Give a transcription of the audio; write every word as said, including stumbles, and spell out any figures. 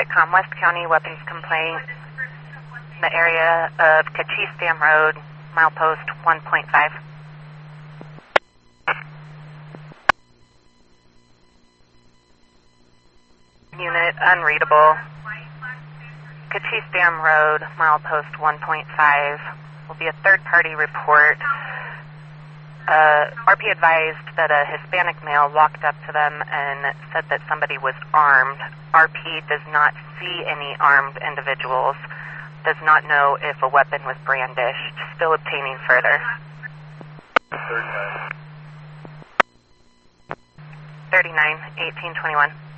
Intercom, West County weapons complaint, in the area of Cochise Dam Road, milepost one point five. Unit unreadable. Cochise Dam Road, milepost one point five. Will be a third-party report. Uh, R P advised that a Hispanic male walked up to them and said that somebody was armed. R P does not see any armed individuals. Does not know if a weapon was brandished. Still obtaining further. thirty-nine, eighteen twenty-one.